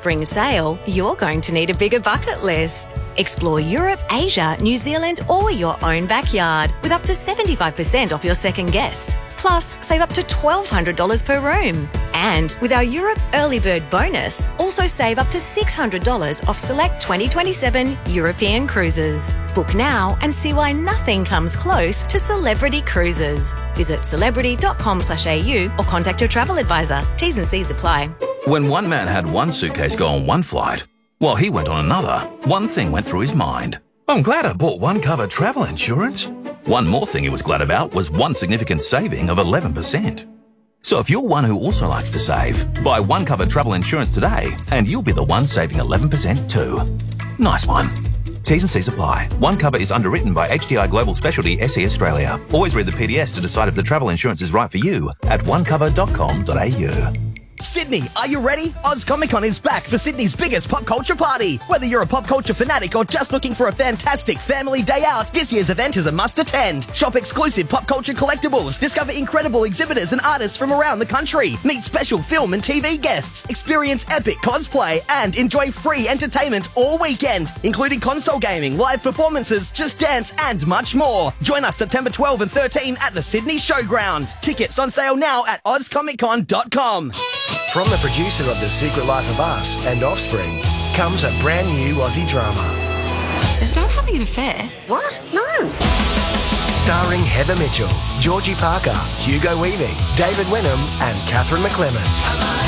spring sale, you're going to need a bigger bucket list. Explore Europe, Asia, New Zealand, or your own backyard with up to 75% off your second guest. Plus, save up to $1,200 per room. And with our Europe Early Bird bonus, also save up to $600 off select 2027 European cruises. Book now and see why nothing comes close to Celebrity Cruises. Visit celebrity.com/au or contact your travel advisor. T's and C's apply. When one man had one suitcase go on one flight, while he went on another, one thing went through his mind. I'm glad I bought One Cover travel insurance. One more thing he was glad about was one significant saving of 11%. So if you're one who also likes to save, buy One Cover travel insurance today and you'll be the one saving 11% too. Nice one. T's and C's apply. One Cover is underwritten by HDI Global Specialty SE Australia. Always read the PDS to decide if the travel insurance is right for you at onecover.com.au. Sydney, are you ready? Oz Comic Con is back for Sydney's biggest pop culture party. Whether you're a pop culture fanatic or just looking for a fantastic family day out, this year's event is a must attend. Shop exclusive pop culture collectibles, discover incredible exhibitors and artists from around the country, meet special film and TV guests, experience epic cosplay, and enjoy free entertainment all weekend, including console gaming, live performances, Just Dance, and much more. Join us September 12 and 13 at the Sydney Showground. Tickets on sale now at ozcomiccon.com. From the producer of The Secret Life of Us and Offspring comes a brand new Aussie drama. Is Dad having an affair? What? No. Starring Heather Mitchell, Georgie Parker, Hugo Weaving, David Wenham and Catherine McClements.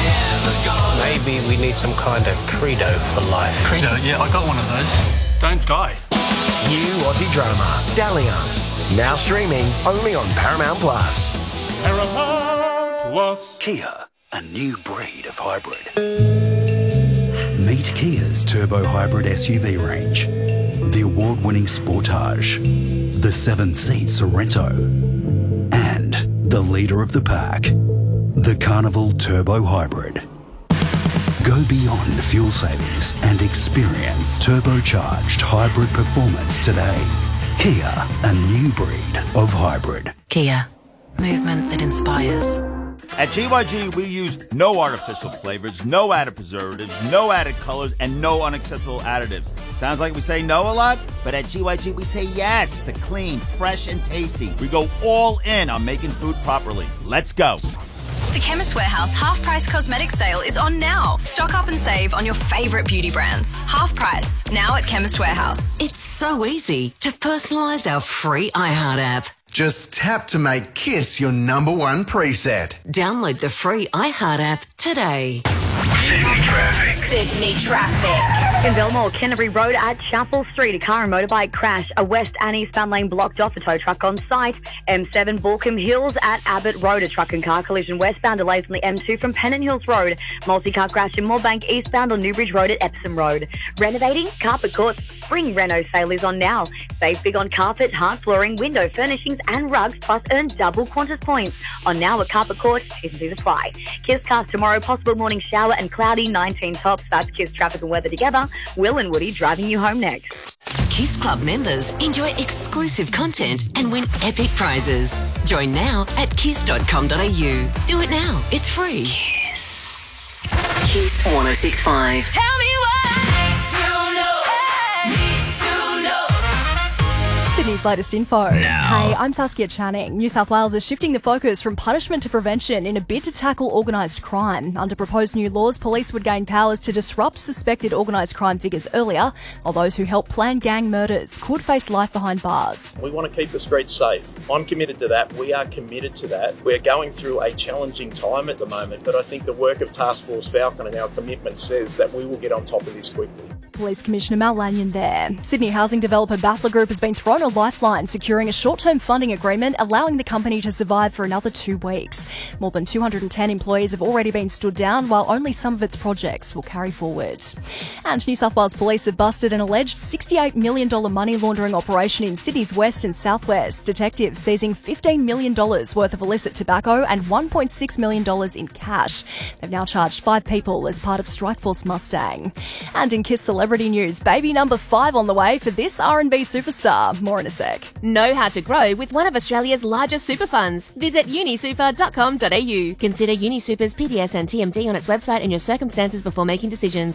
Maybe we need some kind of credo for life. Credo? Yeah, I got one of those. Don't die. New Aussie drama, Dalliance. Now streaming only on Paramount Plus. Paramount Plus. Kia. A new breed of hybrid. Meet Kia's turbo hybrid SUV range. The award-winning Sportage, the 7-seat Sorento, and the leader of the pack, the Carnival Turbo Hybrid. Go beyond fuel savings and experience turbocharged hybrid performance today. Kia, a new breed of hybrid. Kia, movement that inspires. At GYG, we use no artificial flavors, no added preservatives, no added colors, and no unacceptable additives. Sounds like we say no a lot, but at GYG, we say yes to clean, fresh, and tasty. We go all in on making food properly. Let's go. The Chemist Warehouse half-price cosmetics sale is on now. Stock up and save on your favourite beauty brands. Half price, now at Chemist Warehouse. It's so easy to personalise our free iHeart app. Just tap to make Kiss your #1 preset. Download the free iHeart app today. Sydney traffic. Sydney traffic. In Belmore, Canterbury Road at Chapel Street, a car and motorbike crash. A west and eastbound lane blocked off, a tow truck on site. M7 Balcombe Hills at Abbott Road, a truck and car collision westbound. Delays on the M2 from Pennant Hills Road. Multi-car crash in Moorebank eastbound on Newbridge Road at Epsom Road. Renovating? Carpet Court's spring reno sale is on now. Save big on carpet, hard flooring, window furnishings and rugs, plus earn double Qantas points. On now at Carpet Court, T&Cs apply. Kiss cast tomorrow, possible morning shower and cloudy, 19 tops. That's Kiss traffic and weather together. Will and Woody driving you home next. Kiss Club members enjoy exclusive content and win epic prizes. Join now at kiss.com.au. Do it now. It's free. Kiss. Kiss 106.5. Tell me Sydney's latest info. Hey, I'm Saskia Channing. New South Wales is shifting the focus from punishment to prevention in a bid to tackle organised crime. Under proposed new laws, police would gain powers to disrupt suspected organised crime figures earlier, while those who help plan gang murders could face life behind bars. We want to keep the streets safe. I'm committed to that. We are committed to that. We're going through a challenging time at the moment, but I think the work of Task Force Falcon and our commitment says that we will get on top of this quickly. Police Commissioner Mal Lanyon there. Sydney housing developer Battler Group has been thrown a lifeline, securing a short-term funding agreement allowing the company to survive for another 2 weeks. More than 210 employees have already been stood down, while only some of its projects will carry forward. And New South Wales Police have busted an alleged $68 million money laundering operation in Sydney's west and southwest. Detectives seizing $15 million worth of illicit tobacco and $1.6 million in cash. They've now charged 5 people as part of Strikeforce Mustang. And in Kiss celebrity news, baby number 5 on the way for this R&B superstar. More in a sec. Know how to grow with one of Australia's largest super funds. Visit unisuper.com.au. Consider UniSuper's PDS and TMD on its website and your circumstances before making decisions.